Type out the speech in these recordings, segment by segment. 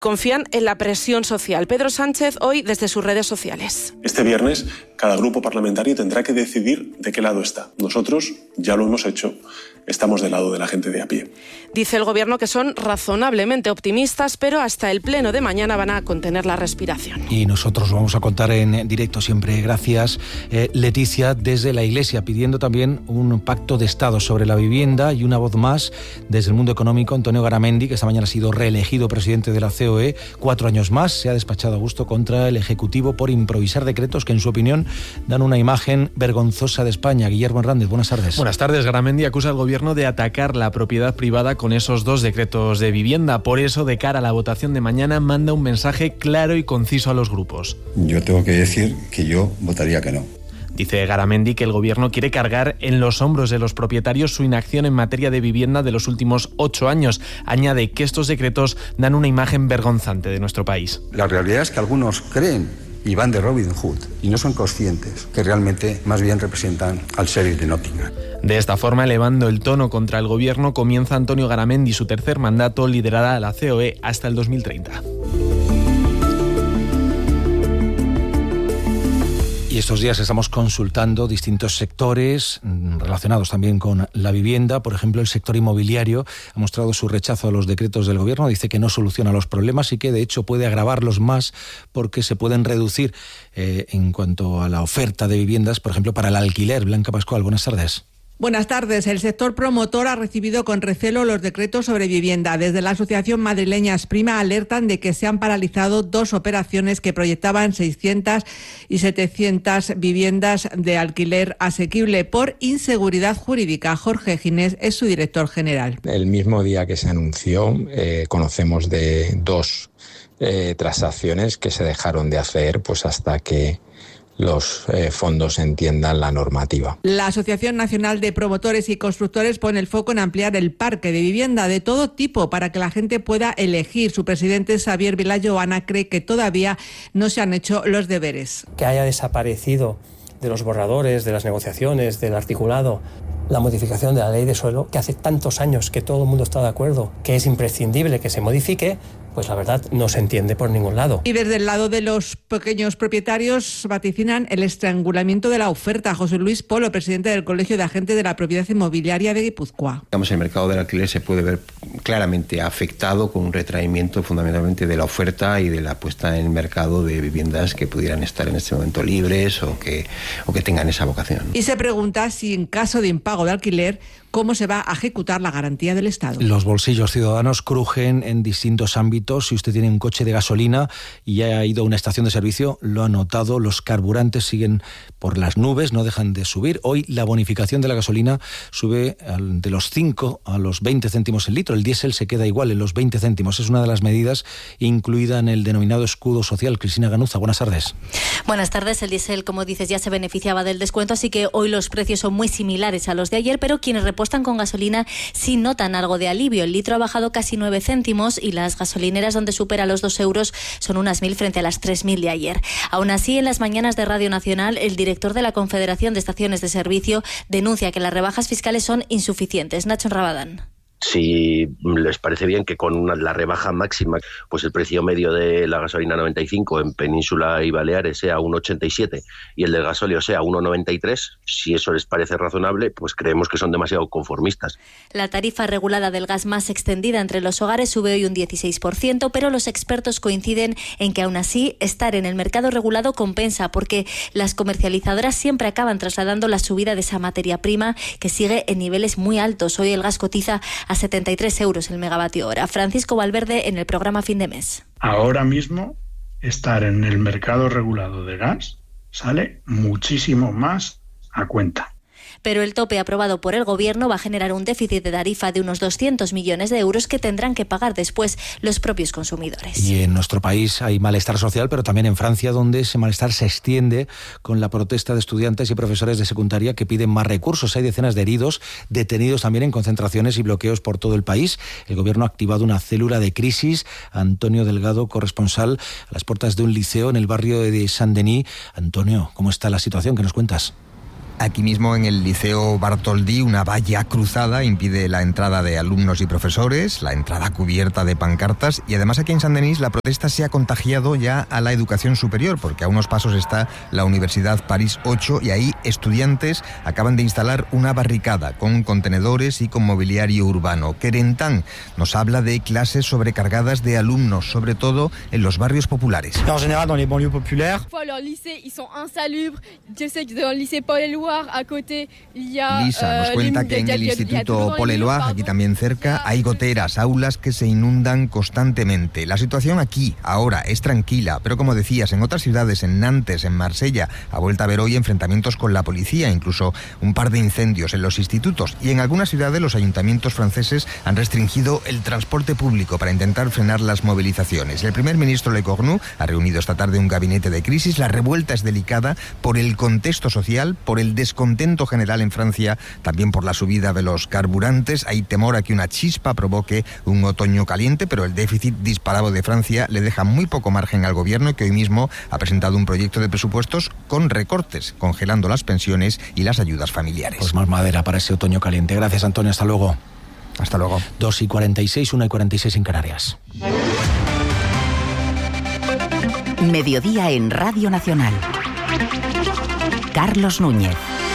confían en la presión social. Pedro Sánchez hoy desde sus redes sociales. Este viernes cada grupo parlamentario tendrá que decidir de qué lado está. Nosotros ya lo hemos hecho. Estamos del lado de la gente de a pie. Dice el Gobierno que son razonablemente optimistas, pero hasta el pleno de mañana van a contener la respiración. Y nosotros vamos a contar en directo siempre. Gracias, Leticia, desde la Iglesia, pidiendo también un pacto de Estado sobre la vivienda y una voz más desde el mundo económico. Antonio Garamendi, que esta mañana ha sido reelegido presidente de la COE, 4 años más, se ha despachado a gusto contra el Ejecutivo por improvisar decretos que, en su opinión, dan una imagen vergonzosa de España. Guillermo Hernández, buenas tardes. Buenas tardes. Garamendi acusa al Gobierno de atacar la propiedad privada con esos 2 decretos de vivienda. Por eso, de cara a la votación de mañana, manda un mensaje claro y conciso a los grupos. Yo tengo que decir que yo votaría que no. Dice Garamendi que el Gobierno quiere cargar en los hombros de los propietarios su inacción en materia de vivienda de los últimos 8 años. Añade que estos decretos dan una imagen vergonzante de nuestro país. La realidad es que algunos creen y van de Robin Hood y no son conscientes que realmente más bien representan al sheriff de Nottingham. De esta forma, elevando el tono contra el Gobierno, comienza Antonio Garamendi su tercer mandato, liderará a la COE hasta el 2030. Y estos días estamos consultando distintos sectores relacionados también con la vivienda. Por ejemplo, el sector inmobiliario ha mostrado su rechazo a los decretos del Gobierno. Dice que no soluciona los problemas y que, de hecho, puede agravarlos más porque se pueden reducir en cuanto a la oferta de viviendas, por ejemplo, para el alquiler. Blanca Pascual, buenas tardes. Buenas tardes. El sector promotor ha recibido con recelo los decretos sobre vivienda. Desde la Asociación Madrileña Asprima alertan de que se han paralizado 2 operaciones que proyectaban 600 y 700 viviendas de alquiler asequible por inseguridad jurídica. Jorge Ginés es su director general. El mismo día que se anunció, conocemos de 2 transacciones que se dejaron de hacer pues hasta que los fondos entiendan la normativa. La Asociación Nacional de Promotores y Constructores pone el foco en ampliar el parque de vivienda de todo tipo para que la gente pueda elegir. Su presidente, Xavier Vilalloana, cree que todavía no se han hecho los deberes. Que haya desaparecido de los borradores, de las negociaciones, del articulado, la modificación de la ley de suelo, que hace tantos años que todo el mundo está de acuerdo, que es imprescindible que se modifique, pues la verdad no se entiende por ningún lado. Y desde el lado de los pequeños propietarios vaticinan el estrangulamiento de la oferta. José Luis Polo, presidente del Colegio de Agentes de la Propiedad Inmobiliaria de Guipúzcoa. El mercado del alquiler se puede ver claramente afectado con un retraimiento fundamentalmente de la oferta y de la puesta en el mercado de viviendas que pudieran estar en este momento libres o que tengan esa vocación. Y se pregunta si en caso de impago de alquiler, ¿cómo se va a ejecutar la garantía del Estado? Los bolsillos ciudadanos crujen en distintos ámbitos. Si usted tiene un coche de gasolina y ya ha ido a una estación de servicio, lo ha notado, los carburantes siguen por las nubes, no dejan de subir. Hoy la bonificación de la gasolina sube de los 5 a los 20 céntimos el litro. El diésel se queda igual en los 20 céntimos. Es una de las medidas incluida en el denominado escudo social. Cristina Ganuza, buenas tardes. Buenas tardes. El diésel, como dices, ya se beneficiaba del descuento, así que hoy los precios son muy similares a los de ayer, pero quienes repuestan con gasolina sí notan algo de alivio. El litro ha bajado casi 9 céntimos y las gasolineras donde supera los 2 euros son unas 1.000 frente a las 3.000 de ayer. Aún así, en las mañanas de Radio Nacional, el director de la Confederación de Estaciones de Servicio denuncia que las rebajas fiscales son insuficientes. Nacho Rabadán. Si les parece bien que con la rebaja máxima, pues el precio medio de la gasolina 95 en Península y Baleares sea 1,87 y el del gasóleo sea 1,93, si eso les parece razonable, pues creemos que son demasiado conformistas. La tarifa regulada del gas más extendida entre los hogares sube hoy un 16%, pero los expertos coinciden en que aún así estar en el mercado regulado compensa, porque las comercializadoras siempre acaban trasladando la subida de esa materia prima que sigue en niveles muy altos. Hoy el gas cotiza a 73 euros el megavatio hora. Francisco Valverde en el programa Fin de Mes. Ahora mismo estar en el mercado regulado de gas sale muchísimo más a cuenta. Pero el tope aprobado por el Gobierno va a generar un déficit de tarifa de unos 200 millones de euros que tendrán que pagar después los propios consumidores. Y en nuestro país hay malestar social, pero también en Francia, donde ese malestar se extiende con la protesta de estudiantes y profesores de secundaria que piden más recursos. Hay decenas de heridos, detenidos también en concentraciones y bloqueos por todo el país. El Gobierno ha activado una célula de crisis. Antonio Delgado, corresponsal a las puertas de un liceo en el barrio de Saint-Denis. Antonio, ¿cómo está la situación? ¿Qué nos cuentas? Aquí mismo en el Liceo Bartoldi, una valla cruzada impide la entrada de alumnos y profesores, la entrada cubierta de pancartas, y además aquí en Saint-Denis la protesta se ha contagiado ya a la educación superior, porque a unos pasos está la Universidad París 8 y ahí estudiantes acaban de instalar una barricada con contenedores y con mobiliario urbano. Kerentan nos habla de clases sobrecargadas de alumnos, sobre todo en los barrios populares. En general, dans les banlieues populaires. Lisa nos cuenta que en el Instituto Paul-Éluard, aquí también cerca, hay goteras, aulas que se inundan constantemente. La situación aquí, ahora, es tranquila, pero como decías, en otras ciudades, en Nantes, en Marsella, ha vuelto a haber hoy enfrentamientos con la policía, incluso un par de incendios en los institutos. Y en algunas ciudades los ayuntamientos franceses han restringido el transporte público para intentar frenar las movilizaciones. El primer ministro Le Cornu ha reunido esta tarde un gabinete de crisis. La revuelta es delicada por el contexto social, por el descontento general en Francia, también por la subida de los carburantes. Hay temor a que una chispa provoque un otoño caliente, pero el déficit disparado de Francia le deja muy poco margen al gobierno, que hoy mismo ha presentado un proyecto de presupuestos con recortes, congelando las pensiones y las ayudas familiares. Pues más madera para ese otoño caliente. Gracias, Antonio. Hasta luego. Hasta luego. 2:46, 1:46 en Canarias. Mediodía en Radio Nacional. Carlos Núñez.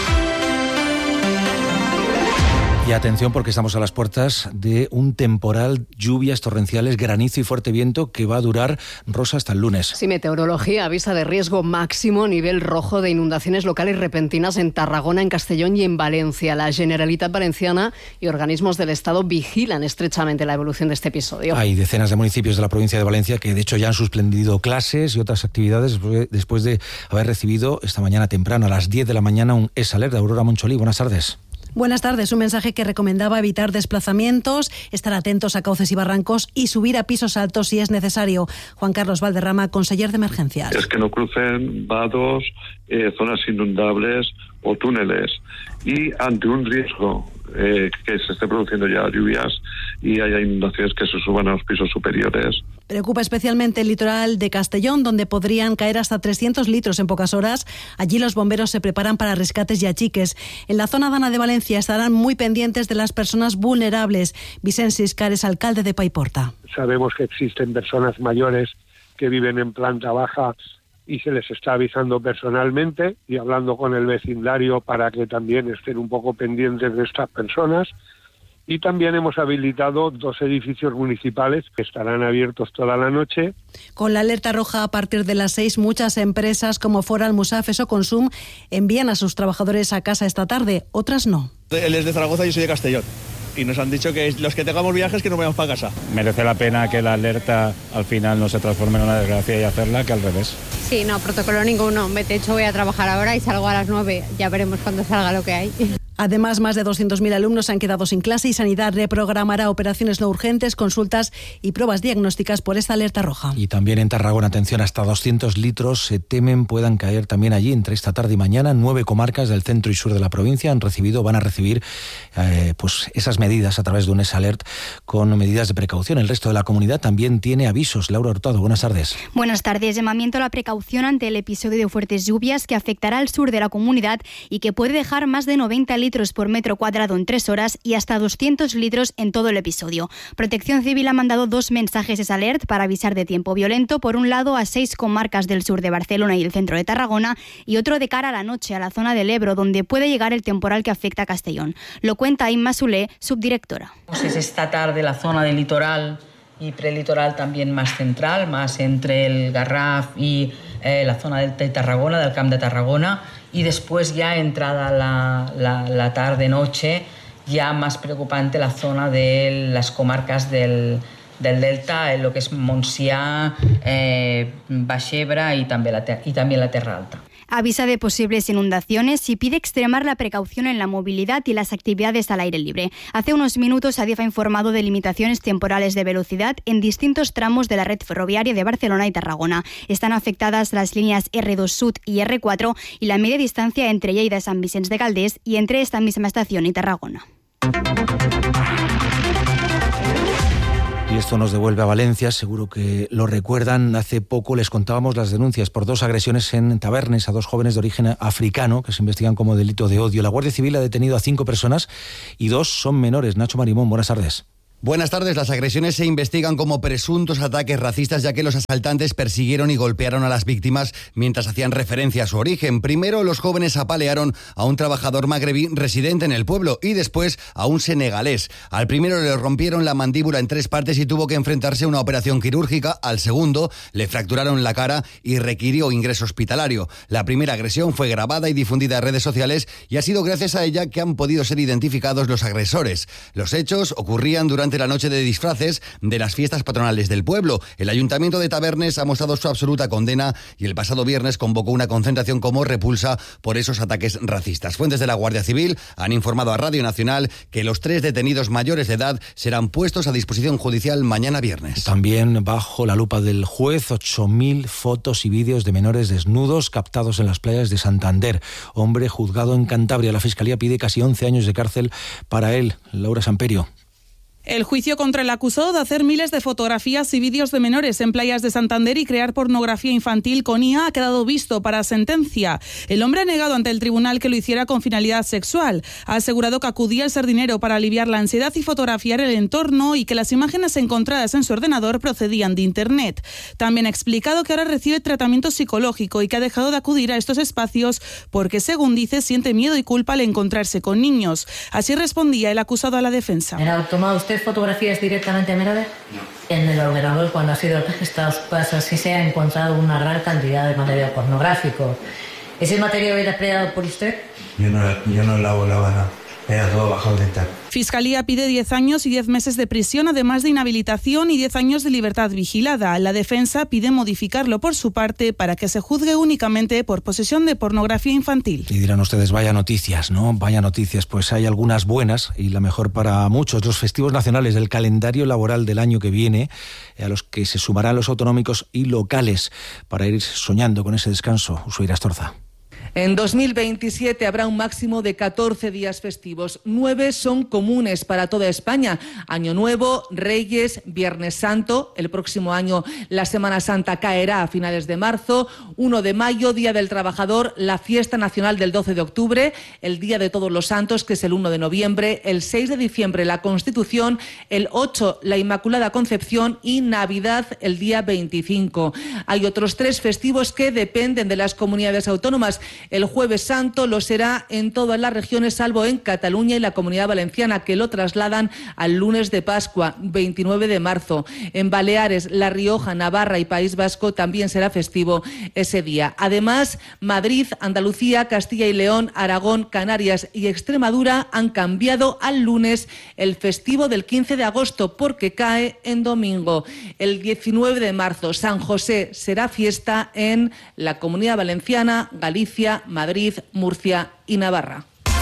Y atención, porque estamos a las puertas de un temporal, lluvias torrenciales, granizo y fuerte viento que va a durar, Rosa, hasta el lunes. Sí, Meteorología avisa de riesgo máximo, nivel rojo de inundaciones locales repentinas en Tarragona, en Castellón y en Valencia. La Generalitat Valenciana y organismos del Estado vigilan estrechamente la evolución de este episodio. Hay decenas de municipios de la provincia de Valencia que de hecho ya han suspendido clases y otras actividades después de haber recibido esta mañana temprano, a las 10 de la mañana, un S-Alert de Aurora Moncholí. Buenas tardes. Buenas tardes. Un mensaje que recomendaba evitar desplazamientos, estar atentos a cauces y barrancos y subir a pisos altos si es necesario. Juan Carlos Valderrama, conseller de emergencias. Es que no crucen vados, zonas inundables o túneles. Y ante un riesgo que se esté produciendo ya lluvias y haya inundaciones que se suban a los pisos superiores. Preocupa especialmente el litoral de Castellón, donde podrían caer hasta 300 litros en pocas horas. Allí los bomberos se preparan para rescates y achiques. En la zona dana de Valencia estarán muy pendientes de las personas vulnerables. Vicent Siscares, alcalde de Paiporta. Sabemos que existen personas mayores que viven en planta baja y se les está avisando personalmente y hablando con el vecindario para que también estén un poco pendientes de estas personas. Y también hemos habilitado 2 edificios municipales que estarán abiertos toda la noche. Con la alerta roja a partir de las 6, muchas empresas como Foral, Musafes o Consum envían a sus trabajadores a casa esta tarde, otras no. Él es de Zaragoza y yo soy de Castellón. Y nos han dicho que los que tengamos viajes que no vayamos para casa. Merece la pena que la alerta al final no se transforme en una desgracia y hacerla que al revés. Sí, no, protocolo ninguno. De hecho, voy a trabajar ahora y salgo a las 9. Ya veremos cuando salga lo que hay. Además, más de 200.000 alumnos han quedado sin clase y Sanidad reprogramará operaciones no urgentes, consultas y pruebas diagnósticas por esta alerta roja. Y también en Tarragona, atención, hasta 200 litros se temen puedan caer también allí entre esta tarde y mañana. 9 comarcas del centro y sur de la provincia van a recibir pues esas medidas a través de un S-Alert con medidas de precaución. El resto de la comunidad también tiene avisos. Laura Hurtado, buenas tardes. Buenas tardes. Llamamiento a la precaución ante el episodio de fuertes lluvias que afectará al sur de la comunidad y que puede dejar más de 90 litros por metro cuadrado en 3 horas y hasta 200 litros en todo el episodio. Protección Civil ha mandado 2 mensajes S-Alert para avisar de tiempo violento, por un lado a 6 comarcas del sur de Barcelona y el centro de Tarragona y otro de cara a la noche a la zona del Ebro, donde puede llegar el temporal que afecta a Castellón. Lo cuenta Inma Soler, subdirectora. Es esta tarde la zona del litoral y prelitoral también más central, más entre el Garraf y la zona de Tarragona, del Camp de Tarragona, y después ya entrada la tarde-noche, ya más preocupante la zona de las comarcas del Delta, en lo que es Montsià, Baix-Ebre y también la Terra Alta. Avisa de posibles inundaciones y pide extremar la precaución en la movilidad y las actividades al aire libre. Hace unos minutos Adif ha informado de limitaciones temporales de velocidad en distintos tramos de la red ferroviaria de Barcelona y Tarragona. Están afectadas las líneas R2 Sud y R4 y la media distancia entre Lleida y Sant Vicenç de Calders y entre esta misma estación y Tarragona. Y esto nos devuelve a Valencia, seguro que lo recuerdan. Hace poco les contábamos las denuncias por 2 agresiones en Tabernes a 2 jóvenes de origen africano que se investigan como delito de odio. La Guardia Civil ha detenido a 5 personas y 2 son menores. Nacho Marimón, buenas tardes. Buenas tardes. Las agresiones se investigan como presuntos ataques racistas, ya que los asaltantes persiguieron y golpearon a las víctimas mientras hacían referencia a su origen. Primero, los jóvenes apalearon a un trabajador magrebí residente en el pueblo y después a un senegalés. Al primero le rompieron la mandíbula en 3 partes y tuvo que enfrentarse a una operación quirúrgica. Al segundo le fracturaron la cara y requirió ingreso hospitalario. La primera agresión fue grabada y difundida en redes sociales y ha sido gracias a ella que han podido ser identificados los agresores. Los hechos ocurrían durante la noche de disfraces de las fiestas patronales del pueblo. El Ayuntamiento de Tabernes ha mostrado su absoluta condena y el pasado viernes convocó una concentración como repulsa por esos ataques racistas. Fuentes de la Guardia Civil han informado a Radio Nacional que los 3 detenidos mayores de edad serán puestos a disposición judicial mañana viernes. También bajo la lupa del juez, 8.000 fotos y vídeos de menores desnudos captados en las playas de Santander. Hombre juzgado en Cantabria. La Fiscalía pide casi 11 años de cárcel para él. Laura Samperio. El juicio contra el acusado de hacer miles de fotografías y vídeos de menores en playas de Santander y crear pornografía infantil con IA ha quedado visto para sentencia. El hombre ha negado ante el tribunal que lo hiciera con finalidad sexual. Ha asegurado que acudía al ser dinero para aliviar la ansiedad y fotografiar el entorno y que las imágenes encontradas en su ordenador procedían de Internet. También ha explicado que ahora recibe tratamiento psicológico y que ha dejado de acudir a estos espacios porque, según dice, siente miedo y culpa al encontrarse con niños. Así respondía el acusado a la defensa. ¿Ha tomado usted fotografías directamente a menores? No. En el ordenador, cuando ha sido estos pasos, sí se ha encontrado una gran cantidad de material pornográfico. ¿Ese material era empleado por usted? Yo no lavo nada. Era todo bajo el dental. Fiscalía pide 10 años y 10 meses de prisión, además de inhabilitación y 10 años de libertad vigilada. La defensa pide modificarlo por su parte para que se juzgue únicamente por posesión de pornografía infantil. Y dirán ustedes, vaya noticias, ¿no? Vaya noticias. Pues hay algunas buenas y la mejor para muchos. Los festivos nacionales del calendario laboral del año que viene, a los que se sumarán los autonómicos y locales para ir soñando con ese descanso. Ushuaia Astorza. En 2027 habrá un máximo de 14 días festivos. 9 son comunes para toda España. Año Nuevo, Reyes, Viernes Santo. El próximo año la Semana Santa caerá a finales de marzo. 1 de mayo, Día del Trabajador. La Fiesta Nacional del 12 de octubre. El Día de Todos los Santos, que es el 1 de noviembre. El 6 de diciembre, la Constitución. El 8, la Inmaculada Concepción. Y Navidad, el día 25. Hay otros 3 festivos que dependen de las comunidades autónomas. El Jueves Santo lo será en todas las regiones, salvo en Cataluña y la Comunidad Valenciana, que lo trasladan al lunes de Pascua, 29 de marzo. En Baleares, La Rioja, Navarra y País Vasco también será festivo ese día. Además, Madrid, Andalucía, Castilla y León, Aragón, Canarias y Extremadura han cambiado al lunes el festivo del 15 de agosto porque cae en domingo. El 19 de marzo, San José será fiesta en la Comunidad Valenciana, Galicia, Madrid, Murcia y Navarra.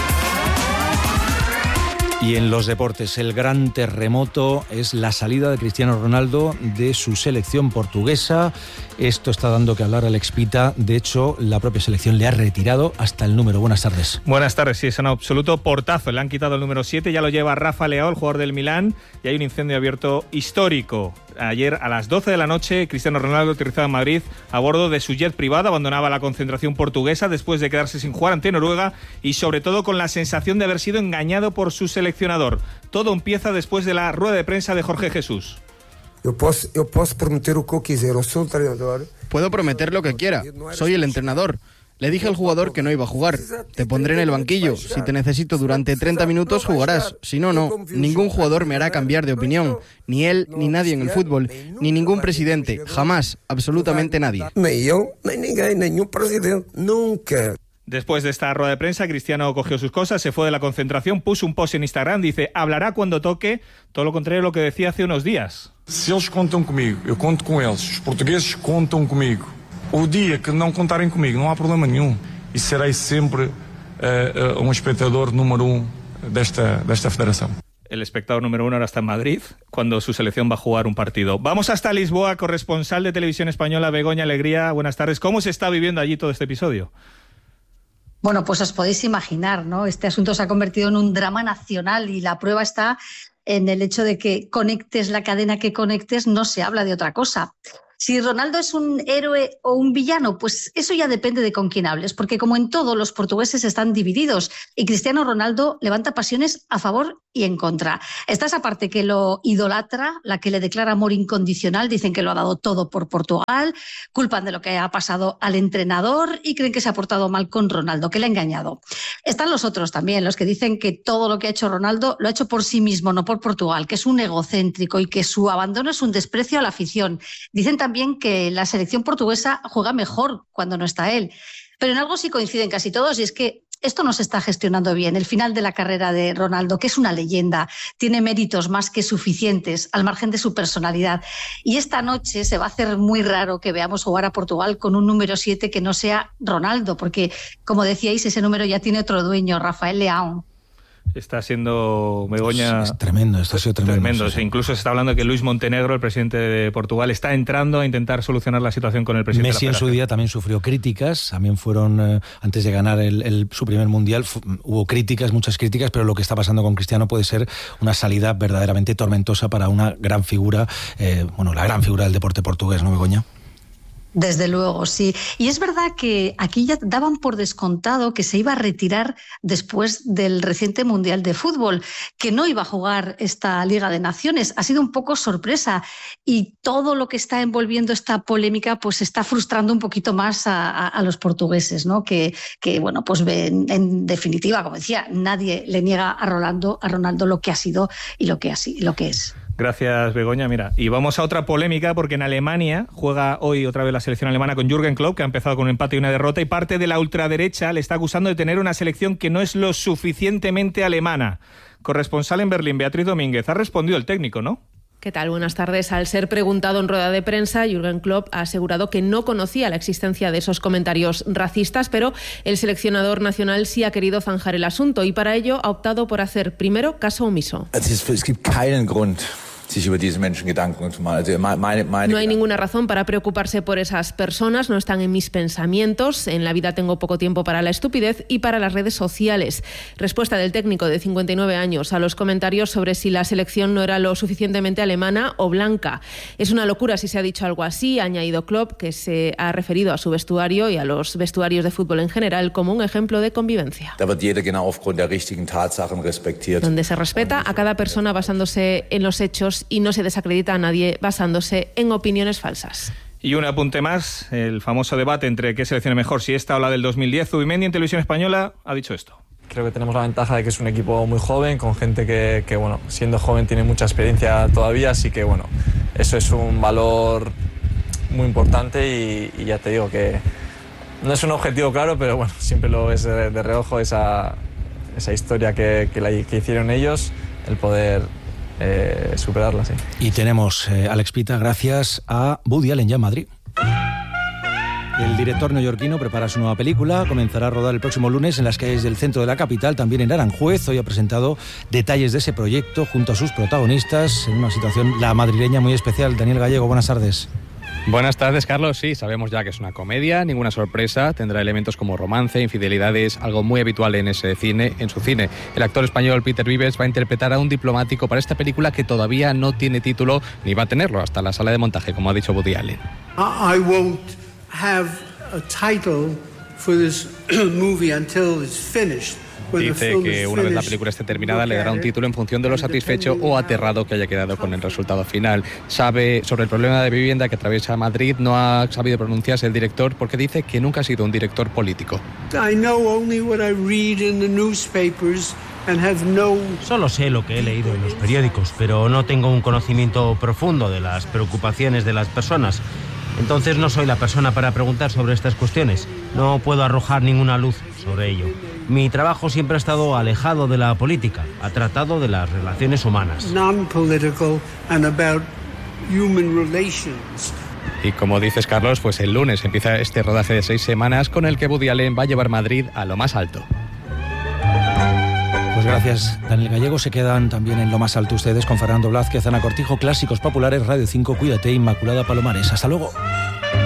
Y en los deportes, el gran terremoto es la salida de Cristiano Ronaldo de su selección portuguesa. Esto está dando que hablar al Expita. De hecho, la propia selección le ha retirado hasta el número. Buenas tardes. Buenas tardes, sí, es un absoluto portazo. Le han quitado el número 7, ya lo lleva Rafa Leao, el jugador del Milán, y hay un incendio abierto histórico. Ayer a las 12 de la noche, Cristiano Ronaldo aterrizaba en Madrid a bordo de su jet privado, abandonaba la concentración portuguesa después de quedarse sin jugar ante Noruega y sobre todo con la sensación de haber sido engañado por su seleccionador. Todo empieza después de la rueda de prensa de Jorge Jesús. Yo puedo prometer lo que quiera, soy el entrenador. Puedo prometer lo que quiera, soy el entrenador. Le dije al jugador que no iba a jugar. Te pondré en el banquillo. Si te necesito durante 30 minutos, jugarás. Si no, no. Ningún jugador me hará cambiar de opinión. Ni él, ni nadie en el fútbol. Ni ningún presidente. Jamás. Absolutamente nadie. Ni yo, ni ningún presidente. Nunca. Después de esta rueda de prensa, Cristiano cogió sus cosas, se fue de la concentración, puso un post en Instagram, dice, hablará cuando toque, todo lo contrario a lo que decía hace unos días. Si ellos contan conmigo, yo cuento con ellos, los portugueses contan conmigo. O día que no contarem conmigo, no hay problema nenhum. Y seré siempre un espectador número 1 de esta federación. El espectador número 1 ahora está en Madrid, cuando su selección va a jugar un partido. Vamos hasta Lisboa, corresponsal de Televisión Española, Begoña Alegría. Buenas tardes. ¿Cómo se está viviendo allí todo este episodio? Bueno, pues os podéis imaginar, ¿no? Este asunto se ha convertido en un drama nacional y la prueba está en el hecho de que conectes la cadena que conectes, no se habla de otra cosa. Si Ronaldo es un héroe o un villano, pues eso ya depende de con quién hables, porque como en todo, los portugueses están divididos y Cristiano Ronaldo levanta pasiones a favor y en contra. Está esa parte que lo idolatra, la que le declara amor incondicional, dicen que lo ha dado todo por Portugal, culpan de lo que ha pasado al entrenador y creen que se ha portado mal con Ronaldo, que le ha engañado. Están los otros también, los que dicen que todo lo que ha hecho Ronaldo lo ha hecho por sí mismo, no por Portugal, que es un egocéntrico y que su abandono es un desprecio a la afición. Dicen también que la selección portuguesa juega mejor cuando no está él. Pero en algo sí coinciden casi todos, y es que esto no se está gestionando bien. El final de la carrera de Ronaldo, que es una leyenda, tiene méritos más que suficientes al margen de su personalidad. Y esta noche se va a hacer muy raro que veamos jugar a Portugal con un número 7 que no sea Ronaldo, porque, como decíais, ese número ya tiene otro dueño, Rafael Leão. Está siendo, Begoña... Es tremendo, esto ha sido tremendo. Sí. Incluso se está hablando de que Luis Montenegro, el presidente de Portugal, está entrando a intentar solucionar la situación con el presidente Messi de la en su día también sufrió críticas, también fueron, antes de ganar su primer mundial, hubo críticas, muchas críticas, pero lo que está pasando con Cristiano puede ser una salida verdaderamente tormentosa para una gran figura, la gran figura del deporte portugués, ¿no, Begoña? Desde luego, sí. Y es verdad que aquí ya daban por descontado que se iba a retirar después del reciente Mundial de Fútbol, que no iba a jugar esta Liga de Naciones. Ha sido un poco sorpresa y todo lo que está envolviendo esta polémica pues está frustrando un poquito más a los portugueses, ¿no? Que bueno, pues en definitiva, como decía, nadie le niega a Ronaldo lo que ha sido y lo que es. Gracias, Begoña. Mira, y vamos a otra polémica porque en Alemania juega hoy otra vez la selección alemana con Jürgen Klopp, que ha empezado con un empate y una derrota, y parte de la ultraderecha le está acusando de tener una selección que no es lo suficientemente alemana. Corresponsal en Berlín, Beatriz Domínguez. Ha respondido el técnico, ¿no? ¿Qué tal? Buenas tardes. Al ser preguntado en rueda de prensa, Jürgen Klopp ha asegurado que no conocía la existencia de esos comentarios racistas, pero el seleccionador nacional sí ha querido zanjar el asunto y para ello ha optado por hacer primero caso omiso. No hay ninguna razón para preocuparse por esas personas, no están en mis pensamientos. En la vida tengo poco tiempo para la estupidez y para las redes sociales. Respuesta del técnico de 59 años a los comentarios sobre si la selección no era lo suficientemente alemana o blanca. Es una locura si se ha dicho algo así, ha añadido Klopp, que se ha referido a su vestuario y a los vestuarios de fútbol en general como un ejemplo de convivencia. Donde se respeta a cada persona basándose en los hechos y no se desacredita a nadie basándose en opiniones falsas. Y un apunte más, el famoso debate entre qué selección es mejor, si esta o la del 2010. Zubimendi en Televisión Española ha dicho esto. Creo que tenemos la ventaja de que es un equipo muy joven, con gente que bueno, siendo joven tiene mucha experiencia todavía, así que bueno, eso es un valor muy importante y ya te digo que no es un objetivo claro, pero bueno, siempre lo ves de reojo esa historia que hicieron ellos, el poder superarla, sí. Y tenemos, Alex Pita, gracias a Woody Allen ya en Madrid. El director neoyorquino prepara su nueva película, comenzará a rodar el próximo lunes en las calles del centro de la capital, también en Aranjuez. Hoy ha presentado detalles de ese proyecto junto a sus protagonistas en una situación, la madrileña, muy especial. Daniel Gallego, buenas tardes. Buenas tardes, Carlos. Sí, sabemos ya que es una comedia, ninguna sorpresa, tendrá elementos como romance, infidelidades, algo muy habitual en su cine. El actor español Peter Vives va a interpretar a un diplomático para esta película que todavía no tiene título ni va a tenerlo hasta la sala de montaje, como ha dicho Woody Allen. I won't have a title for this movie until it's finished. Dice que una vez la película esté terminada le dará un título en función de lo satisfecho o aterrado que haya quedado con el resultado final. Sabe sobre el problema de vivienda que atraviesa Madrid, no ha sabido pronunciarse el director porque dice que nunca ha sido un director político. Solo sé lo que he leído en los periódicos, pero no tengo un conocimiento profundo de las preocupaciones de las personas. Entonces no soy la persona para preguntar sobre estas cuestiones. No puedo arrojar ninguna luz sobre ello. Mi trabajo siempre ha estado alejado de la política, ha tratado de las relaciones humanas. Y como dices, Carlos, pues el lunes empieza este rodaje de 6 semanas con el que Woody Allen va a llevar Madrid a lo más alto. Pues gracias, Daniel Gallego. Se quedan también en lo más alto ustedes con Fernando Blázquez, Ana Cortijo, Clásicos Populares, Radio 5, Cuídate, Inmaculada Palomares. Hasta luego.